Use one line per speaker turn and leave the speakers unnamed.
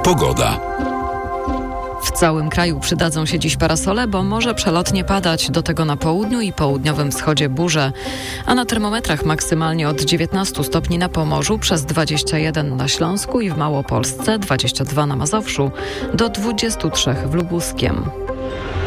Pogoda.
W całym kraju przydadzą się dziś parasole, bo może przelotnie padać, do tego na południu i południowym wschodzie burze. A na termometrach maksymalnie od 19 stopni na Pomorzu, przez 21 na Śląsku i w Małopolsce, 22 na Mazowszu, do 23 w Lubuskiem.